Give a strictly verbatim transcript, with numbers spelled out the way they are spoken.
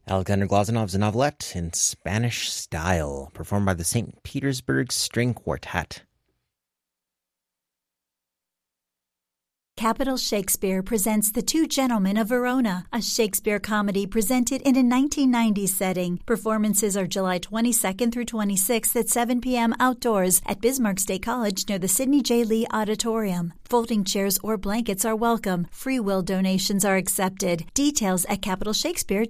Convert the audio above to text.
Alexander Glazanov's novelette in Spanish style, performed by the Saint Petersburg String Quartet. Capitol Shakespeare presents The Two Gentlemen of Verona, a Shakespeare comedy presented in a nineteen nineties setting. Performances are July twenty-second through twenty-sixth at seven p.m. outdoors at Bismarck State College near the Sidney J. Lee Auditorium. Folding chairs or blankets are welcome. Free will donations are accepted. Details at capitol shakespeare